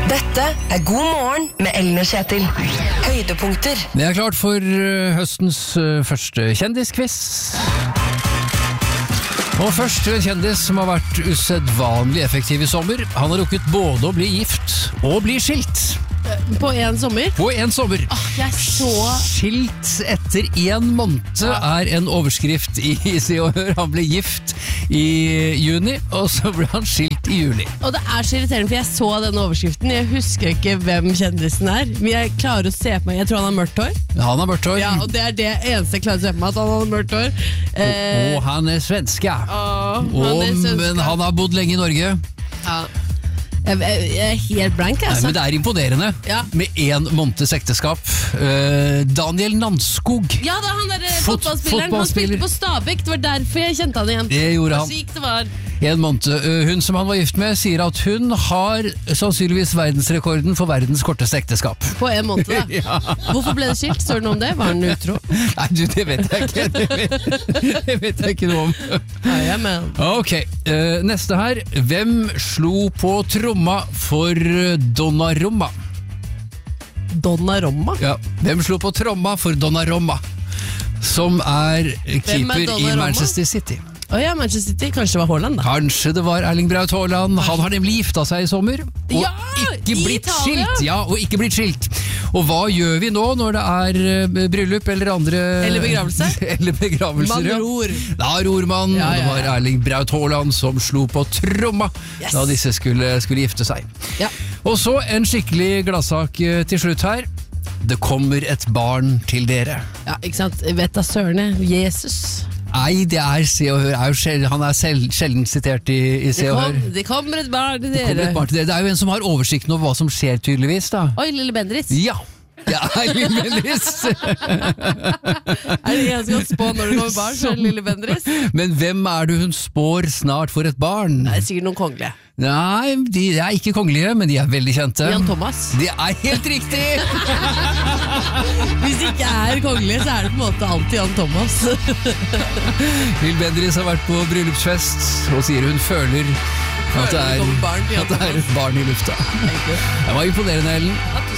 Dette God morgen med Ellen og Kjetil. Høydepunkter. Det klart for høstens første kjendisquiz. Og først til en kjendis som har vært usedvanlig effektiv i sommer. Han har rukket både å bli gift og bli skilt. På en sommer? På en sommer. Jeg så... Skilt etter 1 måned er en overskrift i Se og Hør. Han ble gift i juni, og så ble han skilt i juli. Og det er så irriterende, for jeg så denne overskriften. Jeg husker ikke hvem kjendisen er, men jeg klarer å se på meg. Jeg tror han har mørkt hår. Han har mørkt hår. Ja, og det er det eneste jeg klarer å se på meg, at han har mørkt hår. Og han er svenska. Men han har bodd lenge i Norge. Ja. Jeg er helt blank, altså. Nei, men det er imponerende. Ja. Med 1 måneds ekteskap. Daniel Nanskog. Ja, det er han der fotballspilleren. Han spilte på Stabæk. Det var derfor jeg kjente han igjen. Det gjorde han. Sykt det var. 1 måned. Hun som han var gift med sier at hun har sannsynligvis verdensrekorden for verdens korteste ekteskap. På 1 måned, da. Ja. Hvorfor ble det skilt? Står det noe om det? Var han utro? Nei, du, det vet jeg ikke. Det vet jeg ikke noe om. Ja, men. Ok, neste her. Hvem slo på tromma for Donnarumma? Donnarumma? Ja, hvem slo på tromma for Donnarumma? Som er keeper i Manchester City. Ja, Manchester City. Kanskje det var Haaland, da. Kanskje det var Erling Braut Haaland. Han har nemlig gifta seg i sommer. Og Ja, ikke i blitt Italia. skilt. Ja, og ikke blitt skilt. Og hva gjør vi nå når det er bryllup eller andre... Eller begravelse. Eller begravelser, Man ja. ror. Da ror man, Ja, og det var Erling Braut Haaland som slo på tromma da disse skulle gifte seg. Ja. Og så en skikkelig gladsak til slutt her. Det kommer et barn til dere. Ja, ikke sant? Vet da sørene. Jesus. Nei, det er Se og Hør. Han er sjelden sitert i Se og Hør. Det kommer et barn til Det kommer dere. et barn til dere. Det er jo en som har oversikten over hva som skjer, tydeligvis, da. Oi, lille Bendriss. Ja, Lille Bendriss. Er det en som kan spå når det kommer barn, så er det lille Bendriss? Men hvem er det hun spår snart for et barn? Det er sikkert noen kongelige. Nei, de er ikke kongelige, men de er veldig kjente. Jan Thomas. Det er helt riktig! Hvis det ikke er kongelige, så er det på en måte alltid Jan Thomas. Lille Bendriss har vært på bryllupsfest og sier hun føler at det er et barn i lufta. Det var imponerende, Ellen.